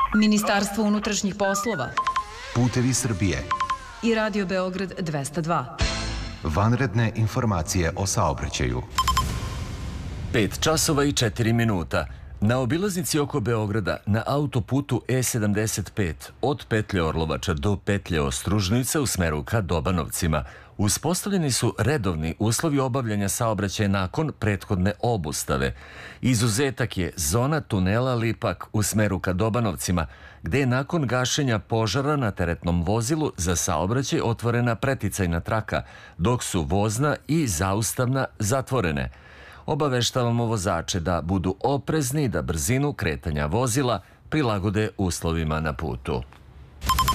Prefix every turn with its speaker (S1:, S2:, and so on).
S1: Ministarstvo unutrašnjih poslova
S2: Putevi Srbije
S1: i Radio Beograd 202.
S2: Vanredne informacije o saobraćaju.
S3: 5 časova i 4 minuta. Na obilaznici oko Beograda na autoputu E75 od petlje Orlovača do petlje Ostružnica u smeru ka Dobanovcima uspostavljeni su redovni uslovi obavljanja saobraćaja nakon prethodne obustave. Izuzetak je zona tunela Lipak u smeru ka Dobanovcima, gde je nakon gašenja požara na teretnom vozilu za saobraćaj otvorena preticajna traka, dok su vozna i zaustavna zatvorene. Obaveštavamo vozače da budu oprezni i da brzinu kretanja vozila prilagode uslovima na putu.